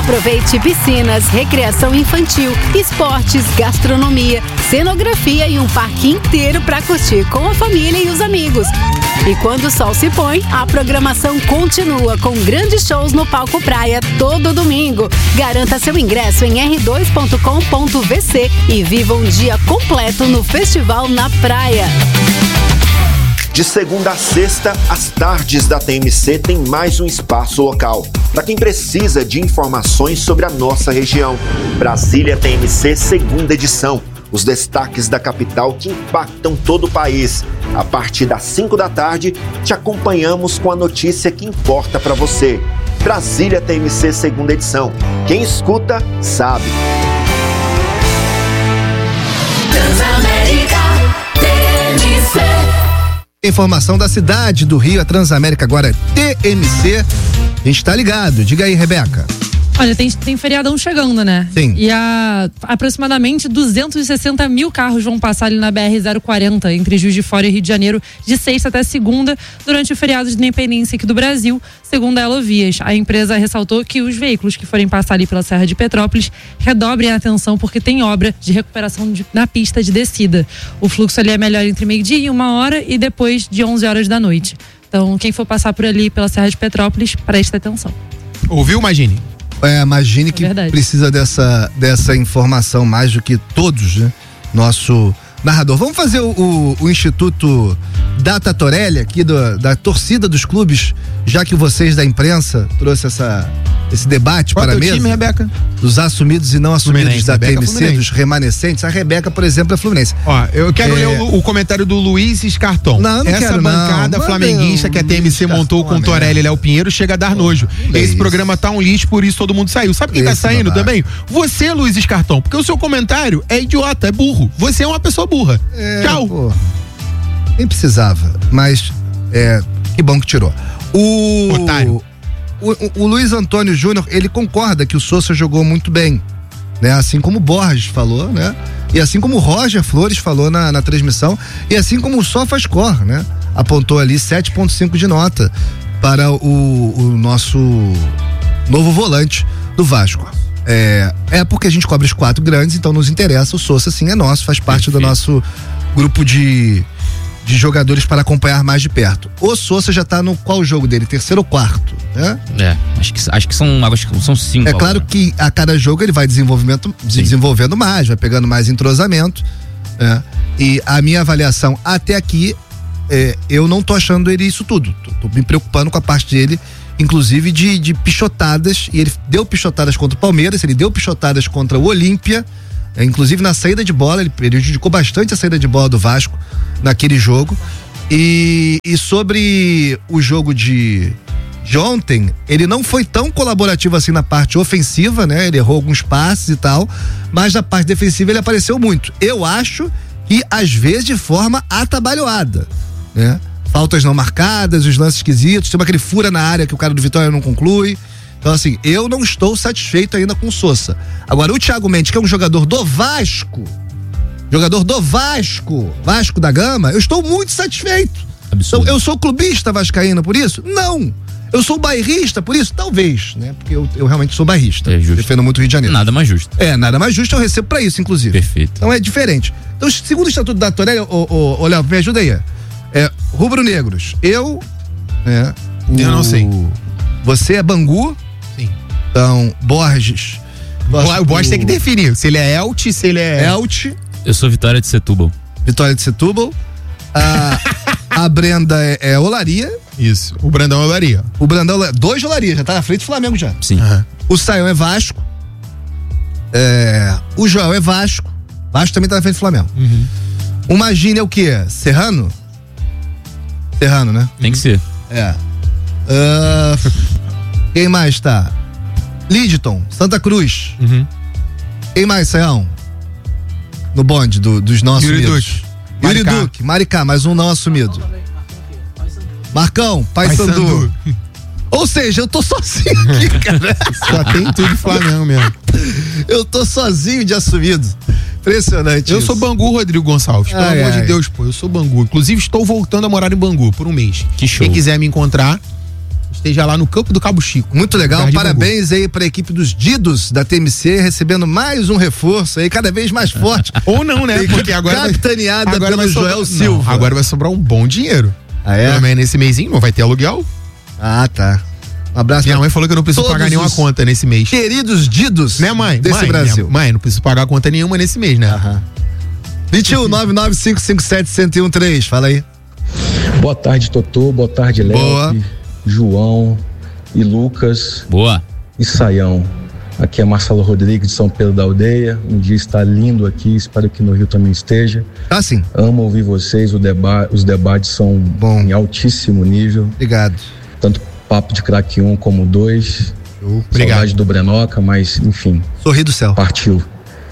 Aproveite piscinas, recreação infantil, esportes, gastronomia, cenografia e um parque inteiro para curtir com a família e os amigos. E quando o sol se põe, a programação continua com grandes shows no Palco Praia todo domingo. Garanta seu ingresso em r2.com.vc e viva um dia completo no Festival na Praia. De segunda a sexta, as tardes da TMC tem mais um espaço local para quem precisa de informações sobre a nossa região. Brasília TMC, segunda edição. Os destaques da capital que impactam todo o país. A partir das 5 da tarde, te acompanhamos com a notícia que importa para você. Brasília TMC, segunda edição. Quem escuta, sabe. Transamérica TMC. Informação da cidade do Rio, a Transamérica agora é TMC. A gente tá ligado. Diga aí, Rebeca. Olha, tem feriadão chegando, né? Sim. E aproximadamente 260 mil carros vão passar ali na BR-040, entre Juiz de Fora e Rio de Janeiro, de sexta até segunda, durante o feriado de independência aqui do Brasil, segundo a Elovias. A empresa ressaltou que os veículos que forem passar ali pela Serra de Petrópolis redobrem a atenção porque tem obra de recuperação na pista de descida. O fluxo ali é melhor entre meio-dia e 1h e depois de 11 horas da noite. Então, quem for passar por ali pela Serra de Petrópolis, preste atenção. Ouviu, Magine? Imagine que precisa dessa informação mais do que todos, né? Nosso narrador. Vamos fazer o Instituto Data Torelli aqui da torcida dos clubes, já que vocês da imprensa trouxeram esse debate para a mesa. Time, Rebeca? Dos assumidos e não assumidos Fluminense, da Rebeca, TMC, Fluminense. dos remanescentes. A Rebeca, por exemplo, é Fluminense. Ó, eu quero ler o comentário do Luiz Escarton. Não Essa quero, bancada não. flamenguista que a TMC montou com Torelli e Léo Pinheiro chega a dar nojo. Esse programa tá um lixo, por isso todo mundo saiu. Sabe quem tá saindo também? Você, Luiz Escarton, porque o seu comentário é idiota, é burro. Você é uma pessoa burra. Tchau. Pô, nem precisava, mas que bom que tirou. Otário. O Luiz Antônio Júnior, ele concorda que o Sousa jogou muito bem, né? Assim como o Borges falou, né? E assim como o Roger Flores falou na transmissão, e assim como o SofaScore, né? Apontou ali 7,5 de nota para o nosso novo volante do Vasco. É porque a gente cobre os 4 grandes, então nos interessa. O Sousa sim é nosso, faz parte do nosso grupo de jogadores para acompanhar mais de perto. O Sousa já tá no qual jogo dele? 3º ou 4º, né? Acho que são 5. É claro que a cada jogo ele vai desenvolvendo mais, vai pegando mais entrosamento, né? E a minha avaliação até aqui, eu não tô achando ele isso tudo. Tô me preocupando com a parte dele, inclusive de pichotadas, e ele deu pichotadas contra o Palmeiras, ele deu pichotadas contra o Olímpia, inclusive na saída de bola, ele prejudicou bastante a saída de bola do Vasco naquele jogo. E sobre o jogo de ontem, ele não foi tão colaborativo assim na parte ofensiva, né? Ele errou alguns passes e tal, mas na parte defensiva ele apareceu muito. Eu acho que às vezes de forma atabalhoada, né? Faltas não marcadas, os lances esquisitos, tem aquele fura na área que o cara do Vitória não conclui. Então assim, eu não estou satisfeito ainda com o Sousa. Agora o Thiago Mendes, que é um jogador do Vasco Vasco da Gama, eu estou muito satisfeito. Absurdo. Então, eu sou clubista vascaíno por isso? Não. Eu sou bairrista por isso? Talvez, né? Porque eu realmente sou bairrista. Defendo muito o Rio de Janeiro. Nada mais justo. Nada mais justo, eu recebo pra isso, inclusive. Perfeito. Então é diferente. Então, segundo o Estatuto da Torelli, Léo, me ajuda aí. Rubro-negros. Eu não sei. Você é Bangu? Sim. Então, Borges. O Borges tem que definir se ele é Elche, se ele é... Elche. Eu sou Vitória de Setúbal. Vitória de Setúbal. A Brenda é Olaria. Isso. O Brandão é Olaria. O Brandão é 2 de Olaria, já tá na frente do Flamengo já. Sim. Uhum. O Saião é Vasco. O Joel é Vasco. Vasco também tá na frente do Flamengo. Uhum. O Magine é o quê? Serrano? Serrano, né? Tem que ser. Quem mais tá? Lidton, Santa Cruz. Uhum. Quem mais, Saião? No bonde dos não assumidos. Yuri Duque, Maricá, mais um não assumido. Marcão, Paysandu. Ou seja, eu tô sozinho aqui, cara. Só tem tudo Flamengo mesmo. Eu tô sozinho de assumido. Impressionante. Eu sou Bangu, Rodrigo Gonçalves. Pelo amor de Deus, pô, eu sou Bangu. Inclusive, estou voltando a morar em Bangu por um mês. Que show. Quem quiser me encontrar, esteja lá no campo do Cabo Chico. Muito legal, parabéns aí pra equipe dos Didos da TMC, recebendo mais um reforço aí, cada vez mais forte. Ou não, né? Porque agora capitaneada pelo Joel Silva. Não, agora vai sobrar um bom dinheiro. Ah, é? Também nesse mêsinho, não vai ter aluguel. Ah, tá. Um abraço. Minha mãe falou que eu não preciso pagar nenhuma conta nesse mês. Queridos Didos, né, mãe? desse Brasil. Mãe, não preciso pagar conta nenhuma nesse mês, né? Aham. 21-99557-1013, fala aí. Boa tarde, Totô. Boa tarde, Léo, João e Lucas. Boa. E Saião. Aqui é Marcelo Rodrigues de São Pedro da Aldeia. Um dia está lindo aqui, espero que no Rio também esteja. Ah, sim. Amo ouvir vocês, os debates são em altíssimo nível. Obrigado. Tanto papo de craque 1 como 2. Obrigado. Saudade do Brenoca, mas enfim. Sorri do céu. Partiu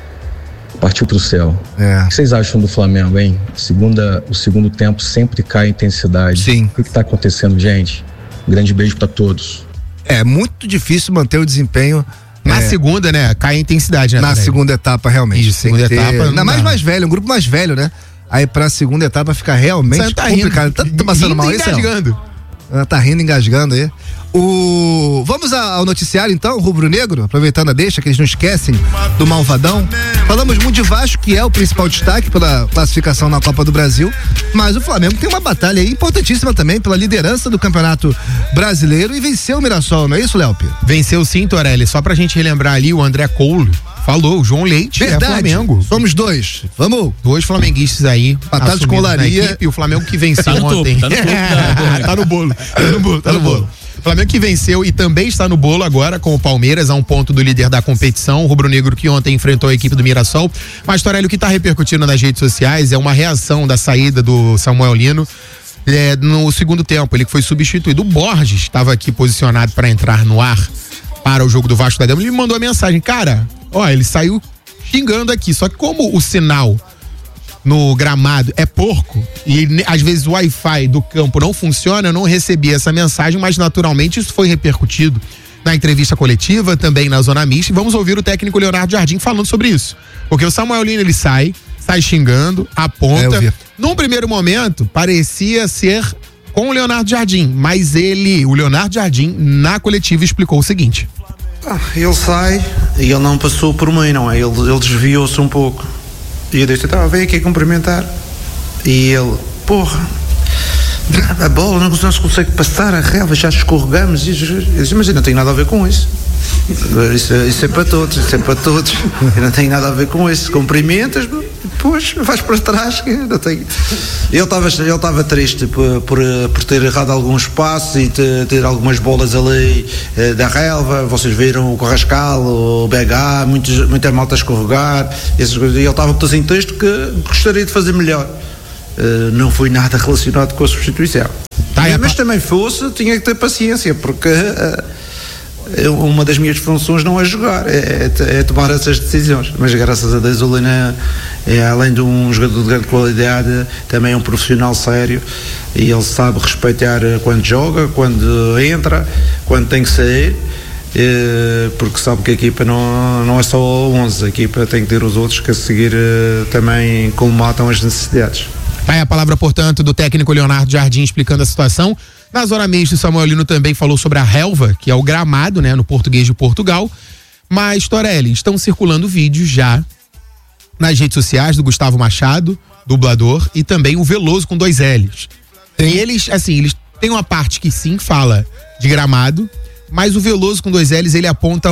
pro céu. É. O que vocês acham do Flamengo, hein? O segundo tempo sempre cai a intensidade. Sim. O que tá acontecendo, gente? Um grande beijo pra todos. É muito difícil manter o desempenho. Na segunda, né? Cai a intensidade, né? Na segunda etapa, realmente. Isso, segunda etapa. Ainda mais velho, um grupo mais velho, né? Aí pra segunda etapa fica realmente complicado. Tá passando mal isso? Tá rindo, engasgando aí. Vamos ao noticiário então, rubro-negro, aproveitando a deixa, que eles não esquecem do Malvadão. Falamos muito de Vasco, que é o principal destaque pela classificação na Copa do Brasil, mas o Flamengo tem uma batalha aí importantíssima também pela liderança do Campeonato Brasileiro e venceu o Mirassol, não é isso, Léo? Venceu sim, Torelli, só pra gente relembrar ali, o André Cole falou, o João Leite Verdade. É Flamengo. Somos dois, vamos. 2 flamenguistas aí, empatados com Olaria. E o Flamengo que venceu ontem. Tá no bolo. Tá no bolo. O Flamengo que venceu e também está no bolo agora com o Palmeiras, a 1 ponto do líder da competição, o rubro-negro que ontem enfrentou a equipe do Mirassol. Mas, Torelli, o que está repercutindo nas redes sociais é uma reação da saída do Samuel Lino no segundo tempo. Ele foi substituído. O Borges estava aqui posicionado para entrar no ar para o jogo do Vasco da Gama. Ele me mandou a mensagem, cara, ele saiu xingando aqui, só que como o sinal no gramado é porco e às vezes o Wi-Fi do campo não funciona, eu não recebi essa mensagem, mas naturalmente isso foi repercutido na entrevista coletiva, também na zona mista, e vamos ouvir o técnico Leonardo Jardim falando sobre isso, porque o Samuel Lino ele sai xingando, aponta, num primeiro momento parecia ser com o Leonardo Jardim, mas o Leonardo Jardim na coletiva explicou o seguinte: ele sai e ele não passou por mim, não é? Ele desviou-se um pouco. E eu disse, vem aqui cumprimentar. E ele, a bola não se consegue passar, a relva, já escorregamos. Eu disse, mas eu não tenho nada a ver com isso. Isso é para todos, Eu não tenho nada a ver com isso. Cumprimentas, depois vais para trás. Não tenho. Ele estava triste por ter errado alguns passos e ter algumas bolas ali da relva. Vocês viram o Carrascal, o BH, muita malta a escorregar. Ele estava todo em texto que gostaria de fazer melhor. Não foi nada relacionado com a substituição. Mas também tinha que ter paciência, porque uma das minhas funções não é jogar, é tomar essas decisões. Mas graças a Deus o Lina além de um jogador de grande qualidade, também é um profissional sério e ele sabe respeitar quando joga, quando entra, quando tem que sair, porque sabe que a equipa não é só 11, a equipa tem que ter os outros que a seguir também colmatam as necessidades. Aí a palavra, portanto, do técnico Leonardo Jardim explicando a situação. Na zona mista, o Samuel Lino também falou sobre a relva, que é o gramado, né, no português de Portugal. Mas, Torelli, estão circulando vídeos já nas redes sociais do Gustavo Machado, dublador, e também o Veloso com 2 L's. E eles têm uma parte que sim fala de gramado, mas o Veloso com 2 L's, ele aponta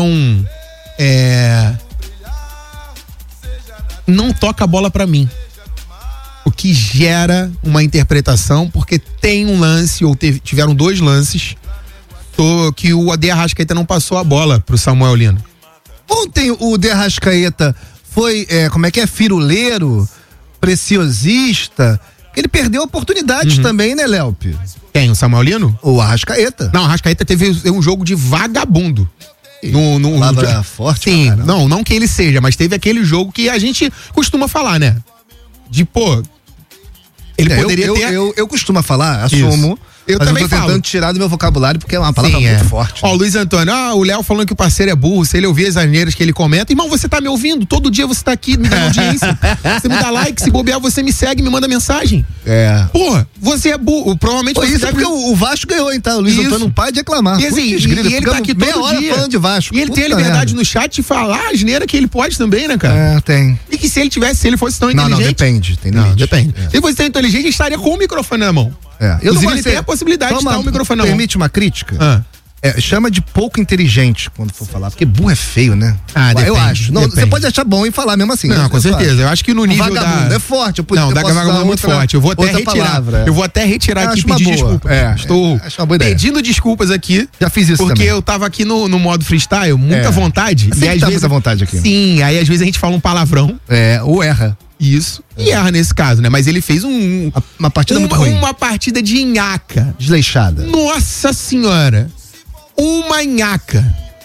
não toca a bola pra mim. O que gera uma interpretação, porque tem um lance, ou tiveram 2 lances, que o De Arrascaeta não passou a bola pro Samuel Lino. Ontem o De Arrascaeta foi, firuleiro, preciosista, ele perdeu oportunidades também, né, Léo? Quem, o Samuel Lino? O Arrascaeta. Não, o Arrascaeta teve um jogo de vagabundo. Palavra forte. Sim, não que ele seja, mas teve aquele jogo que a gente costuma falar, né? Ele poderia ter... Eu costumo falar, assumo, Eu mas também eu tô falo. tentando tirar do meu vocabulário porque é uma palavra muito forte. Ó, o Luiz Antônio, o Léo falando que o parceiro é burro, se ele ouvir as asneiras que ele comenta, irmão, você tá me ouvindo, todo dia você tá aqui me dando audiência, você me dá like, se bobear você me segue, me manda mensagem. Porra, você é burro, provavelmente Pô, você isso é porque o Vasco ganhou, então, o Luiz Antônio não para de reclamar. E, assim, e ele tá aqui todo dia falando de Vasco. E ele tem a liberdade no chat de falar a asneira que ele pode também, né, cara? Tem. E que se ele fosse tão inteligente... Não, depende, tem limite. Depende. Se ele fosse tão inteligente, ele estaria com o microfone na mão. Inclusive, ele tem a possibilidade de estar o microfone na mão. Permite uma crítica? Chama de pouco inteligente quando for falar, porque burro é feio, né? Depende, eu acho. Não, você pode achar bom e falar mesmo assim. Não, com certeza. Eu acho que no nível vagabundo é forte. Vagabundo é muito forte. Eu vou até retirar. Palavra. Eu vou até retirar aqui e pedir desculpa. Estou pedindo desculpas aqui. Já fiz isso porque também. eu tava aqui no modo freestyle, muita vontade. E às vezes muita vontade aqui. Sim, aí às vezes a gente fala um palavrão. Ou erra. Isso. E erra nesse caso, né? Mas ele fez uma partida muito ruim. Uma partida de nhaca. Desleixada. Nossa senhora. Uma nhaca.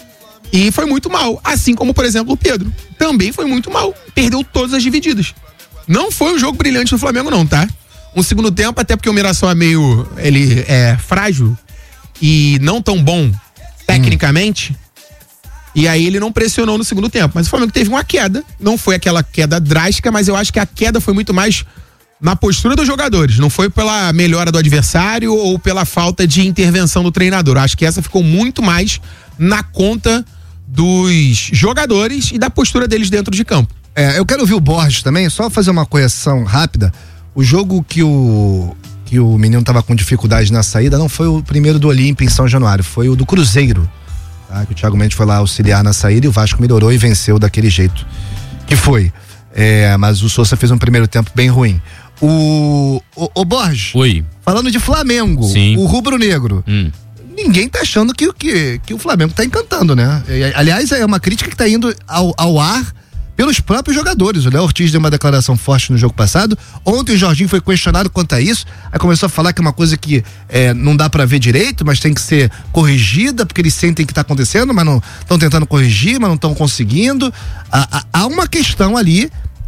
E foi muito mal. Assim como, por exemplo, o Pedro. Também foi muito mal. Perdeu todas as divididas. Não foi um jogo brilhante do Flamengo, não, tá? Um segundo tempo, até porque o Mirassol é meio... Ele é frágil e não tão bom tecnicamente. E aí ele não pressionou no segundo tempo. Mas o Flamengo teve uma queda. Não foi aquela queda drástica, mas eu acho que a queda foi muito mais na postura dos jogadores. Não foi pela melhora do adversário ou pela falta de intervenção do treinador. Acho que essa ficou muito mais na conta dos jogadores e da postura deles dentro de campo. Eu quero ouvir o Borges também, só fazer uma correção rápida. O jogo que o menino tava com dificuldade na saída não foi o primeiro do Olímpia em São Januário, foi o do Cruzeiro. Tá? Que o Thiago Mendes foi lá auxiliar na saída e o Vasco melhorou e venceu daquele jeito que foi. Mas o Sousa fez um primeiro tempo bem ruim. O Borges, falando de Flamengo, o rubro-negro, ninguém tá achando que o Flamengo tá encantando, né? Aliás, é uma crítica que tá indo ao ar pelos próprios jogadores. O Léo Ortiz deu uma declaração forte no jogo passado. Ontem o Jorginho foi questionado quanto a isso, aí começou a falar que é uma coisa que não dá pra ver direito, mas tem que ser corrigida, porque eles sentem que tá acontecendo, mas não estão tentando corrigir, mas não estão conseguindo. Há uma questão ali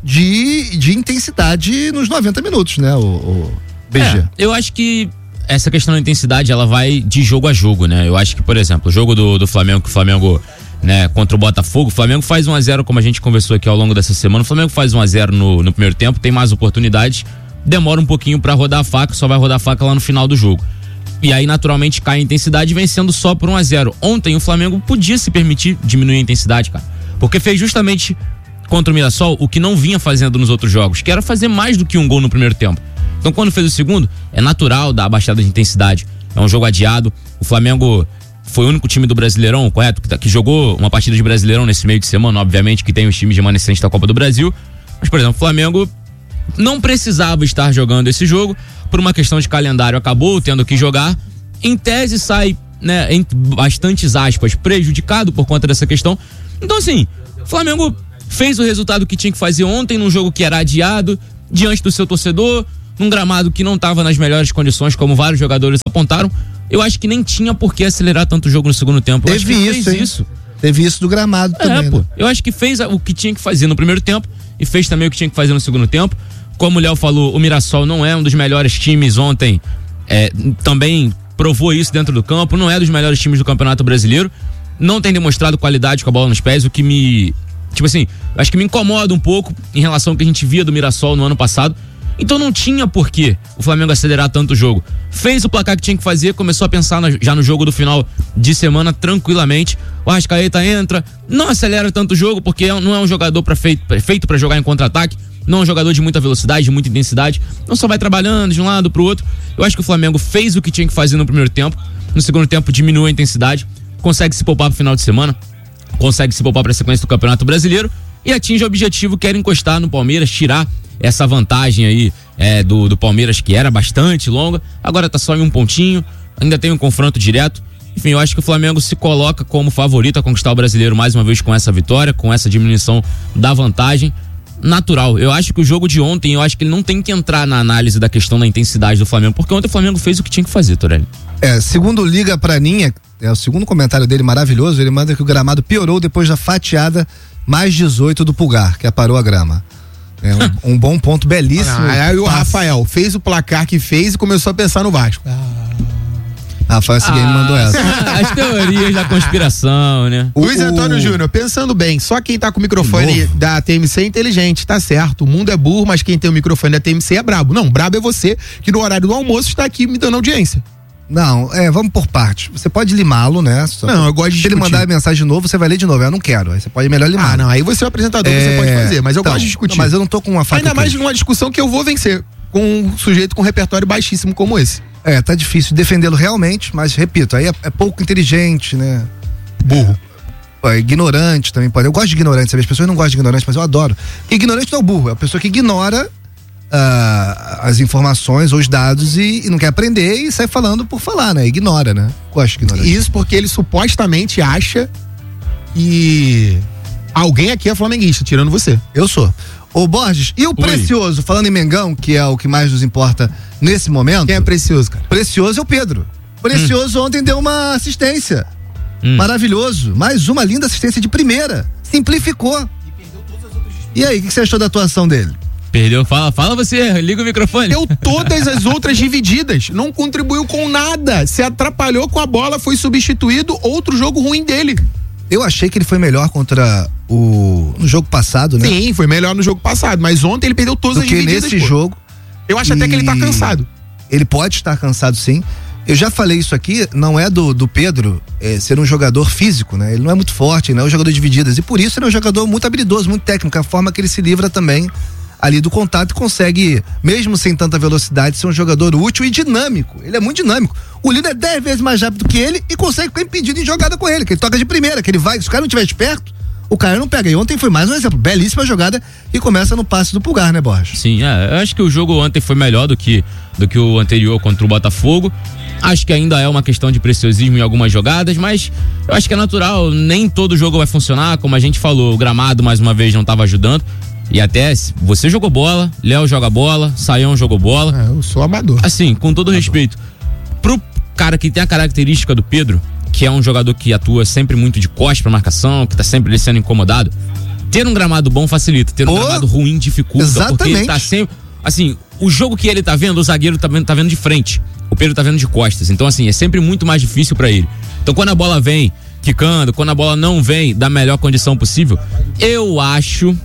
de intensidade nos 90 minutos, né, o BG? Eu acho que essa questão da intensidade, ela vai de jogo a jogo, né? Eu acho que, por exemplo, o jogo do Flamengo, que o Flamengo, né, contra o Botafogo, o Flamengo faz 1-0, como a gente conversou aqui ao longo dessa semana, o Flamengo faz 1-0 no primeiro tempo, tem mais oportunidades, demora um pouquinho pra rodar a faca, só vai rodar a faca lá no final do jogo. E aí, naturalmente, cai a intensidade, vencendo só por 1-0. Ontem, o Flamengo podia se permitir diminuir a intensidade, cara, porque fez justamente contra o Mirassol o que não vinha fazendo nos outros jogos, que era fazer mais do que um gol no primeiro tempo. Então, quando fez o segundo, é natural dar a baixada de intensidade. É um jogo adiado. O Flamengo foi o único time do Brasileirão, correto? Que jogou uma partida de Brasileirão nesse meio de semana, obviamente, que tem os times remanescentes da Copa do Brasil. Mas, por exemplo, o Flamengo não precisava estar jogando esse jogo. Por uma questão de calendário, acabou tendo que jogar. Em tese, sai, né, em bastantes aspas, prejudicado por conta dessa questão. Então, assim, o Flamengo fez o resultado que tinha que fazer ontem, num jogo que era adiado, diante do seu torcedor, num gramado que não estava nas melhores condições, como vários jogadores apontaram. Eu acho que nem tinha por que acelerar tanto o jogo no segundo tempo. Eu acho que fez isso. Teve isso do gramado também. Pô. Né? Eu acho que fez o que tinha que fazer no primeiro tempo e fez também o que tinha que fazer no segundo tempo. Como o Léo falou, o Mirassol não é um dos melhores times ontem, também provou isso dentro do campo, não é dos melhores times do Campeonato Brasileiro, não tem demonstrado qualidade com a bola nos pés, o que me... Tipo assim, acho que me incomoda um pouco em relação ao que a gente via do Mirassol no ano passado. Então não tinha por que o Flamengo acelerar tanto o jogo. Fez o placar que tinha que fazer, começou a pensar já no jogo do final de semana tranquilamente. O Arrascaeta entra, não acelera tanto o jogo, porque não é um jogador feito para jogar em contra-ataque. Não é um jogador de muita velocidade, de muita intensidade. Não só vai trabalhando de um lado pro outro. Eu acho que o Flamengo fez o que tinha que fazer no primeiro tempo. No segundo tempo diminui a intensidade, consegue se poupar pro final de semana, consegue se poupar para a sequência do Campeonato Brasileiro e atinge o objetivo que era encostar no Palmeiras, tirar essa vantagem aí do Palmeiras, que era bastante longa, agora tá só em um pontinho, ainda tem um confronto direto. Enfim, eu acho que o Flamengo se coloca como favorito a conquistar o Brasileiro mais uma vez com essa vitória, com essa diminuição da vantagem. Natural, eu acho que o jogo de ontem, eu acho que ele não tem que entrar na análise da questão da intensidade do Flamengo, porque ontem o Flamengo fez o que tinha que fazer, Torelli. Segundo o Liga Praninha, o segundo comentário dele maravilhoso, ele manda que o gramado piorou depois da fatiada mais 18 do Pulgar, que aparou a grama. Um bom ponto, belíssimo. Aí o Rafael fez o placar que fez e começou a pensar no Vasco. Rafael Seguin mandou essa. As teorias da conspiração, né? Luiz Antônio Júnior, pensando bem, só quem tá com o microfone da TMC é inteligente, tá certo. O mundo é burro, mas quem tem o microfone da TMC é brabo. Não, brabo é você, que no horário do almoço está aqui me dando audiência. Não, vamos por parte. Você pode limá-lo, né? Não, eu gosto de Se ele mandar mensagem de novo, você vai ler de novo. Eu não quero. Aí você pode melhor limar. Não, aí você é o apresentador, você pode fazer. Mas eu gosto de discutir. Não, mas eu não tô com uma faca. Ainda mais numa discussão que eu vou vencer com um sujeito com um repertório baixíssimo como esse. Tá difícil defendê-lo realmente, mas repito, aí é pouco inteligente, né? Burro. Ignorante também pode. Eu gosto de ignorante, sabe? As pessoas não gostam de ignorante, mas eu adoro. Ignorante não é o burro, é a pessoa que ignora as informações ou os dados e não quer aprender e sai falando por falar, né? Ignora, né? Gosto de ignorante. Isso porque ele supostamente acha que alguém aqui é flamenguista, tirando você. Eu sou. Ô Borges, e o Precioso, falando em Mengão, que é o que mais nos importa nesse momento. Quem é Precioso, cara? Precioso é o Pedro. Precioso ontem deu uma assistência. Maravilhoso. Mais uma linda assistência de primeira. Simplificou. E aí, o que você achou da atuação dele? Perdeu, fala você, liga o microfone. Deu todas as outras divididas, não contribuiu com nada, se atrapalhou com a bola, foi substituído, outro jogo ruim dele. Eu achei que ele foi melhor contra no jogo passado, né? Sim, foi melhor no jogo passado, mas ontem ele perdeu todas as divididas. Nesse jogo. Eu acho até que ele tá cansado. Ele pode estar cansado, sim. Eu já falei isso aqui, não é do Pedro ser um jogador físico, né? Ele não é muito forte, ele não é um jogador de divididas, e por isso ele é um jogador muito habilidoso, muito técnico, a forma que ele se livra também ali do contato e consegue, mesmo sem tanta velocidade, ser um jogador útil e dinâmico. Ele é muito dinâmico. O Lino é 10 vezes mais rápido que ele e consegue ficar impedido em jogada com ele, que ele toca de primeira, que ele vai, se o cara não estiver esperto, o cara não pega. E ontem foi mais um exemplo, belíssima jogada e começa no passe do Pulgar, né, Borges? Sim, eu acho que o jogo ontem foi melhor do que o anterior contra o Botafogo. Acho que ainda é uma questão de preciosismo em algumas jogadas, mas eu acho que é natural, nem todo jogo vai funcionar, como a gente falou, o gramado mais uma vez não estava ajudando. E até você jogou bola, Léo joga bola, Saião jogou bola. Eu sou amador. Assim, com todo respeito, pro cara que tem a característica do Pedro, que é um jogador que atua sempre muito de costas pra marcação, que tá sempre ali sendo incomodado, ter um gramado bom facilita, ter um gramado ruim dificulta. Exatamente. Porque ele tá sempre, assim, o jogo que ele tá vendo, o zagueiro tá vendo de frente, o Pedro tá vendo de costas, então assim, é sempre muito mais difícil pra ele. Então quando a bola vem quicando, quando a bola não vem da melhor condição possível, eu acho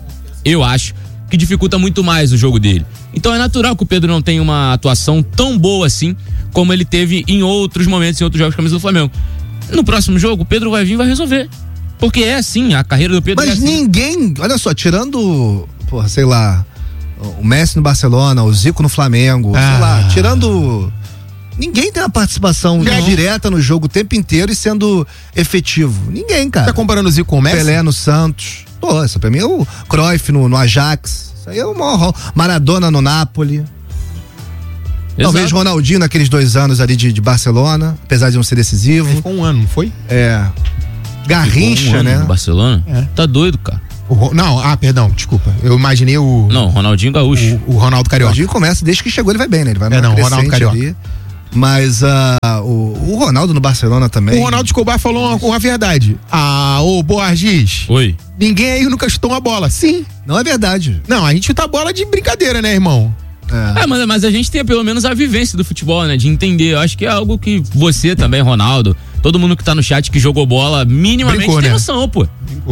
que dificulta muito mais o jogo dele. Então é natural que o Pedro não tenha uma atuação tão boa assim como ele teve em outros momentos, em outros jogos com a camisa do Flamengo. No próximo jogo, o Pedro vai vir e vai resolver. Porque é assim, a carreira do Pedro. Mas é assim. Ninguém, olha só, tirando, sei lá, o Messi no Barcelona, o Zico no Flamengo, sei lá, tirando... Ninguém tem uma participação direta no jogo o tempo inteiro e sendo efetivo. Ninguém, cara. Tá comparando o Zico com o Messi? Pelé no Santos. Pô, isso pra mim é o Cruyff no Ajax. Isso aí é o maior. Maradona no Napoli. Exato. Talvez Ronaldinho naqueles 2 anos ali de Barcelona, apesar de não ser decisivo. Ficou 1 ano, não foi? Garrincha, né? No Barcelona? Tá doido, cara. Perdão, desculpa. Eu imaginei o... Não, Ronaldinho Gaúcho. O Ronaldo Carioca. O Ronaldinho começa, desde que chegou ele vai bem, né? Ele vai Ronaldo Carioca. Ali. Mas o Ronaldo no Barcelona também. O Ronaldo Escobar falou uma verdade. Ô Borges. Oi. Ninguém aí nunca chutou uma bola. Sim. Não é verdade. Não, a gente chuta a bola de brincadeira, né, irmão? Mas a gente tem pelo menos a vivência do futebol, né? De entender. Eu acho que é algo que você também, Ronaldo, todo mundo que tá no chat que jogou bola, minimamente Brincou, tem né? noção, pô.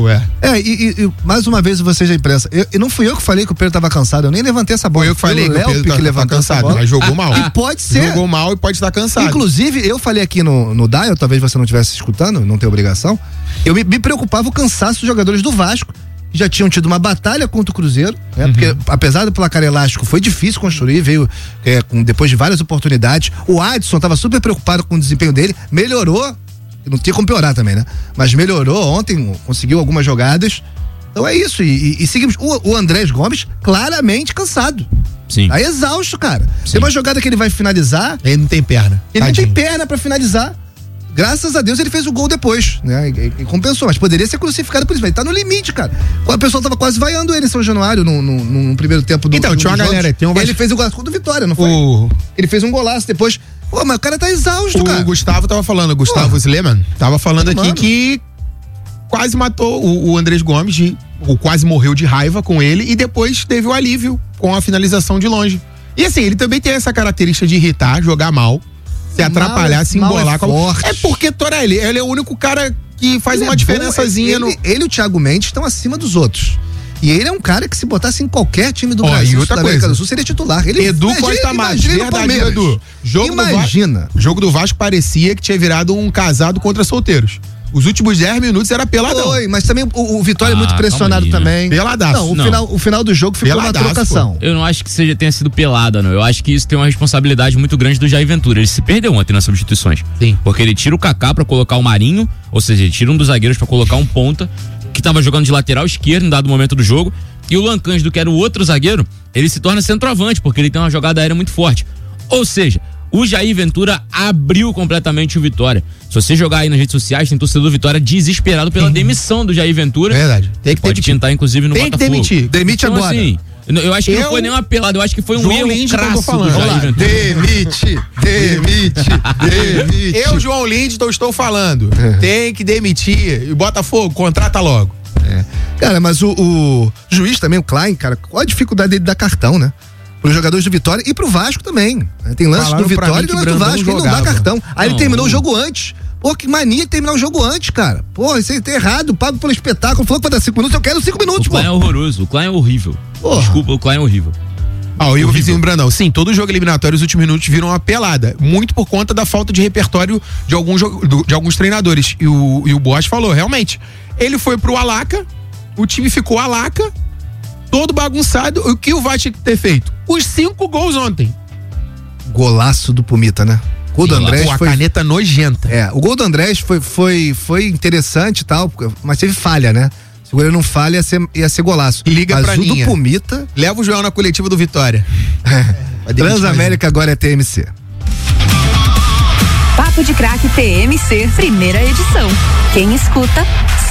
E mais uma vez vocês da imprensa, e não fui eu que falei que o Pedro tava cansado, eu nem levantei essa bola. Foi eu que falei que o Pedro tava cansado, mas jogou mal. E pode ser. Jogou mal e pode estar cansado. Inclusive, eu falei aqui no Dial, talvez você não estivesse escutando, não tem obrigação, eu me preocupava o cansaço dos jogadores do Vasco, que já tinham tido uma batalha contra o Cruzeiro, né? Porque apesar do placar elástico, foi difícil construir, veio depois de várias oportunidades. O Adson tava super preocupado com o desempenho dele, melhorou, não tinha como piorar também, né? Mas melhorou ontem, conseguiu algumas jogadas. Então é isso, e seguimos. O Andrés Gomes claramente cansado. Sim. Tá exausto, cara. Sim. Tem uma jogada que ele vai finalizar. Ele não tem perna. Ele não tem perna pra finalizar. Graças a Deus ele fez o gol depois, né? E compensou, mas poderia ser crucificado por isso. Ele tá no limite, cara. O pessoal tava quase vaiando ele em São Januário no primeiro tempo do Então, tinha uma galera. Ele fez o golaço contra o Vitória, não foi? Ele fez um golaço depois. Pô, mas o cara tá exausto, cara. O Gustavo tava falando, Gustavo Sleman, tava falando aqui que quase matou o Andrés Gomes, ou quase morreu de raiva com ele, e depois teve o alívio com a finalização de longe. E assim, ele também tem essa característica de irritar, jogar mal, se atrapalhar, se embolar. É porque, Torelli, ele é o único cara que faz uma diferençazinha. Ele e o Thiago Mendes estão acima dos outros. E ele é um cara que, se botasse em qualquer time do Brasil, da América do Sul, seria titular. Edu Costa Matos, verdade, Edu. Jogo do Vasco parecia que tinha virado um casado contra solteiros. Os últimos 10 minutos era peladão. Foi, mas também o Vitória é muito pressionado também. Peladaço. Não, o final do jogo ficou uma trocação. Eu não acho que tenha sido pelada, não. Eu acho que isso tem uma responsabilidade muito grande do Jair Ventura. Ele se perdeu ontem nas substituições. Sim. Porque ele tira o Kaká pra colocar o Marinho, ou seja, ele tira um dos zagueiros pra colocar um ponta, que tava jogando de lateral esquerdo em dado momento do jogo, e o Lancândido, que era o outro zagueiro, ele se torna centroavante, porque ele tem uma jogada aérea muito forte. Ou seja, o Jair Ventura abriu completamente o Vitória. Se você jogar aí nas redes sociais, tem torcedor do Vitória desesperado pela demissão do Jair Ventura. Verdade. Pode pintar, inclusive, no Botafogo. Tem que demitir. Demite então, agora. Assim, eu acho que não foi nenhuma pelada, eu acho que foi um erro crasso do Jair Ventura. Demite. Eu, João Lindston, estou falando. Tem que demitir. E Botafogo, contrata logo. Cara, mas o juiz também, o Klein, cara, qual a dificuldade dele dar cartão, né? Para os jogadores do Vitória e pro Vasco também. Tem lance do Vitória e tem lance do Vasco, ele não dá cartão. Aí ele terminou o jogo antes. Pô, que mania de terminar o jogo antes, cara. Pô, isso aí tá errado, pago pelo espetáculo. Falou que vai dar 5 minutos, eu quero 5 minutos, pô. O Klein é horroroso, o Klein é horrível. Porra. Desculpa, o Klein é horrível. O Igor Vizinho Brandão, sim, todo jogo eliminatório, os últimos minutos viram uma pelada, muito por conta da falta de repertório de alguns treinadores. E o Boas falou, realmente, ele foi pro Alaca, o time ficou Alaca, todo bagunçado. O que o Vasco tinha que ter feito? Os 5 gols ontem. Golaço do Pumita, né? O gol do Andrés foi... a caneta nojenta. O gol do Andrés foi interessante e tal, mas teve falha, né? Se o goleiro não falha, ia ser golaço. Liga mas pra o Ninha. do Pumita... Leva o João na coletiva do Vitória. Transamérica agora é TMC. Papo de Craque TMC, primeira edição. Quem escuta